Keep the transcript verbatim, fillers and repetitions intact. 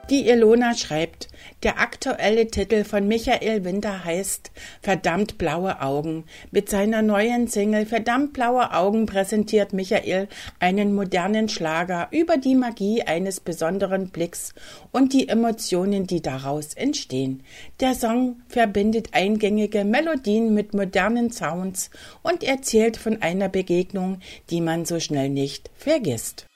Die Ilona schreibt, der aktuelle Titel von Michael Winter heißt »Verdammt blaue Augen«. Mit seiner neuen Single »Verdammt blaue Augen« präsentiert Michael einen modernen Schlager über die Magie eines besonderen Blicks und die Emotionen, die daraus entstehen. Der Song verbindet eingängige Melodien mit modernen Sounds und erzählt von einer Begegnung, die man so schnell nicht vergisst.